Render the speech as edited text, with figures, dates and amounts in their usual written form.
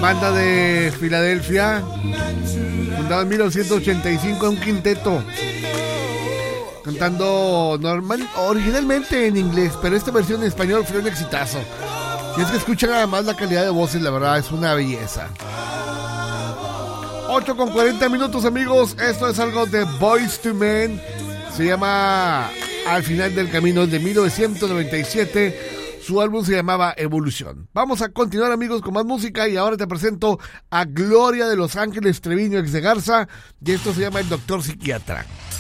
banda de Filadelfia, fundada en 1985, un quinteto, cantando originalmente en inglés, pero esta versión en español fue un exitazo. Y es que escuchan además la calidad de voces, la verdad es una belleza. 8:40 amigos, esto es algo de Boyz II Men, se llama Al Final del Camino, de 1997. Su álbum se llamaba Evolución. Vamos a continuar amigos con más música y ahora te presento a Gloria de Los Ángeles Treviño, ex de Garza, y esto se llama El Doctor Psiquiatra.